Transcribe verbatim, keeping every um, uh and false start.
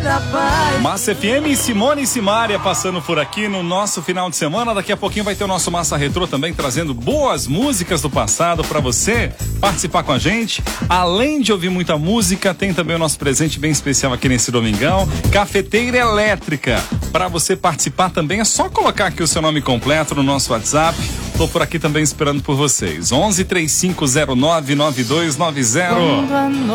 Massa F M, Simone e Simária passando por aqui no nosso final de semana. Daqui a pouquinho vai ter o nosso Massa Retrô também, trazendo boas músicas do passado para você participar com a gente. Além de ouvir muita música, tem também o nosso presente bem especial aqui nesse domingão, Cafeteira Elétrica. Para você participar também é só colocar aqui o seu nome completo no nosso WhatsApp. Tô por aqui também esperando por vocês. onze, três cinco zero nove, nove dois nove zero.